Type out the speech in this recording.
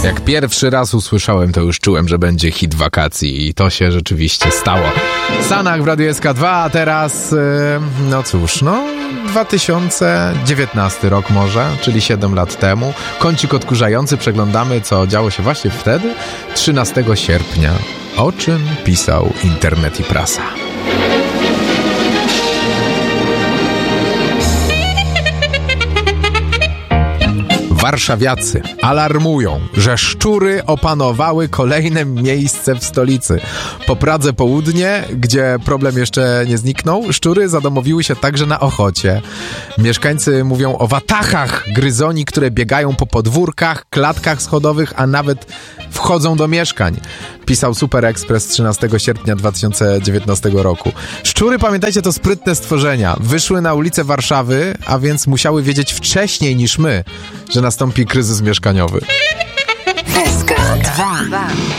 Jak pierwszy raz usłyszałem, to już czułem, że będzie hit wakacji i to się rzeczywiście stało. Sanach w Radiu SK2, a teraz, no cóż, 2019 rok może, czyli 7 lat temu. Kącik odkurzający, przeglądamy, co działo się właśnie wtedy, 13 sierpnia. O czym pisał internet i prasa. Warszawiacy alarmują, że szczury opanowały kolejne miejsce w stolicy. Po Pradze Południe, gdzie problem jeszcze nie zniknął, szczury zadomowiły się także na Ochocie. Mieszkańcy mówią o watachach gryzoni, które biegają po podwórkach, klatkach schodowych, a nawet wchodzą do mieszkań. Pisał Super Express 13 sierpnia 2019 roku. Szczury, pamiętajcie, to sprytne stworzenia. Wyszły na ulice Warszawy, a więc musiały wiedzieć wcześniej niż my, że nastąpi kryzys mieszkaniowy. SK2